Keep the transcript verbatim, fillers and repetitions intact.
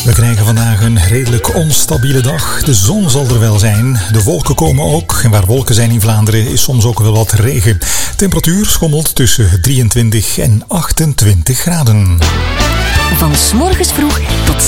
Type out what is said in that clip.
We krijgen vandaag een redelijk onstabiele dag. De zon zal er wel zijn. De wolken komen ook. En waar wolken zijn in Vlaanderen is soms ook wel wat regen. Temperatuur schommelt tussen drieëntwintig en achtentwintig graden. Van 's morgens vroeg tot